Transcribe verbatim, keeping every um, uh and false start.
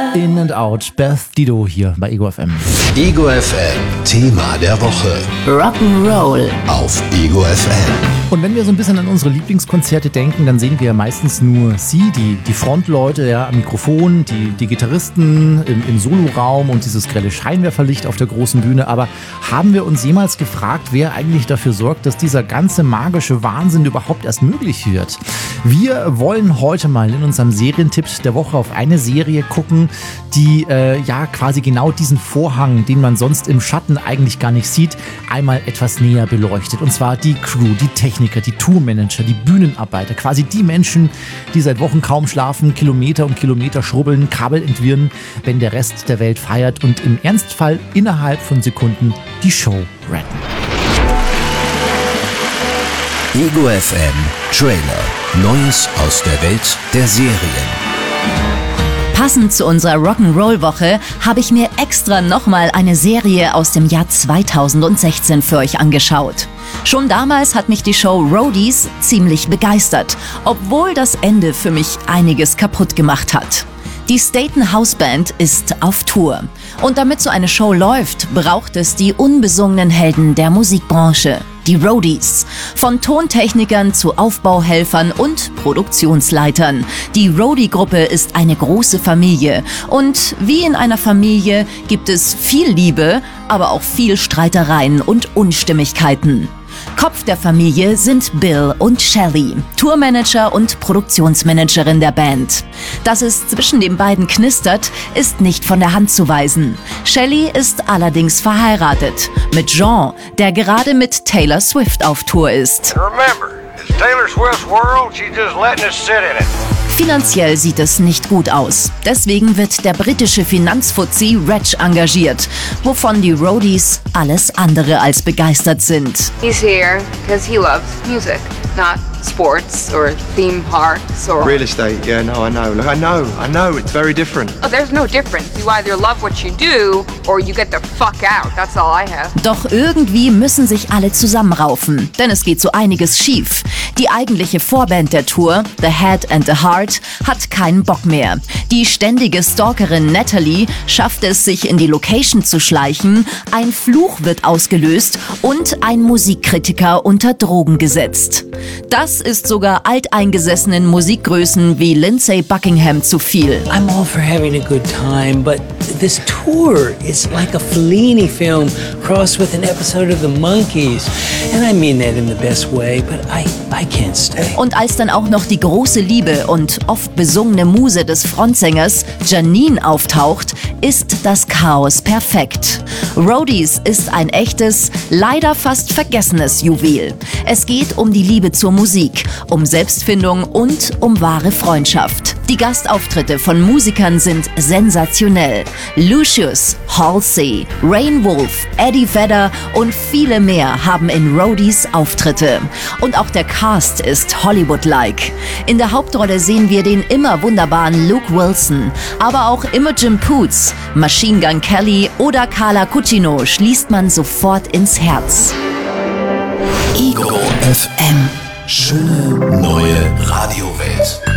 In and Out, Beth Dido hier bei Ego F M. Ego F M, Thema der Woche. Rock'n'Roll Auf Ego F M. Und wenn wir so ein bisschen an unsere Lieblingskonzerte denken, dann sehen wir ja meistens nur sie, die, die Frontleute ja, am Mikrofon, die, die Gitarristen im, im Soloraum und dieses grelle Scheinwerferlicht auf der großen Bühne. Aber haben wir uns jemals gefragt, wer eigentlich dafür sorgt, dass dieser ganze magische Wahnsinn überhaupt erst möglich wird? Wir wollen heute mal in unserem Serientipp der Woche auf eine Serie gucken, die äh, ja quasi genau diesen Vorhang, den man sonst im Schatten eigentlich gar nicht sieht, einmal etwas näher beleuchtet. Und zwar die Crew, die Techniker, die Tourmanager, die Bühnenarbeiter, quasi die Menschen, die seit Wochen kaum schlafen, Kilometer um Kilometer schrubbeln, Kabel entwirren, wenn der Rest der Welt feiert und im Ernstfall innerhalb von Sekunden die Show retten. Ego F M Trailer. Neues aus der Welt der Serien. Passend zu unserer Rock'n'Roll-Woche habe ich mir extra nochmal eine Serie aus dem Jahr zweitausendsechzehn für euch angeschaut. Schon damals hat mich die Show Roadies ziemlich begeistert, obwohl das Ende für mich einiges kaputt gemacht hat. Die Staten House Band ist auf Tour. Und damit so eine Show läuft, braucht es die unbesungenen Helden der Musikbranche, die Roadies. Von Tontechnikern zu Aufbauhelfern und Produktionsleitern. Die Roadie-Gruppe ist eine große Familie. Und wie in einer Familie gibt es viel Liebe, aber auch viel Streitereien und Unstimmigkeiten. Kopf der Familie sind Bill und Shelley, Tourmanager und Produktionsmanagerin der Band. Dass es zwischen den beiden knistert, ist nicht von der Hand zu weisen. Shelley ist allerdings verheiratet mit Jean, der gerade mit Taylor Swift auf Tour ist. Remember, it's Taylor Swift's world, she's just letting us sit in it. Finanziell sieht es nicht gut aus. Deswegen wird der britische Finanzfuzzi Reg engagiert, wovon die Roadies alles andere als begeistert sind. He's here because he loves music, not sports or theme parks or real estate. Yeah, no, I know. Look, I know, I know. It's very different. Oh, there's no difference. You either love what you do or you get the fuck out. That's all I have. Doch irgendwie müssen sich alle zusammenraufen, denn es geht so einiges schief. Die eigentliche Vorband der Tour, The Head and the Heart, hat keinen Bock mehr. Die ständige Stalkerin Natalie schafft es, sich in die Location zu schleichen, ein Fluch wird ausgelöst und ein Musikkritiker unter Drogen gesetzt. Das ist sogar alteingesessenen Musikgrößen wie Lindsey Buckingham zu viel. I'm all for having a good time, but this tour is like a Fellini film crossed with an episode of The Monkees. And I mean that in the best way, but I, I can't stay. Und als dann auch noch die große Liebe und oft besungene Muse des Frontsängers Janine auftaucht, ist das Chaos perfekt. Roadies ist ein echtes, leider fast vergessenes Juwel. Es geht um die Liebe zur Musik, um Selbstfindung und um wahre Freundschaft. Die Gastauftritte von Musikern sind sensationell. Lucius, Halsey, Rain Wolf, Eddie Vedder und viele mehr haben in Roadies Auftritte. Und auch der Cast ist Hollywood-like. In der Hauptrolle sehen wir den immer wunderbaren Luke Wilson, aber auch Imogen Poots, Machine Gun Kelly oder Carla Cucino schließt man sofort ins Herz. Ego F M. Schöne neue Radiowelt.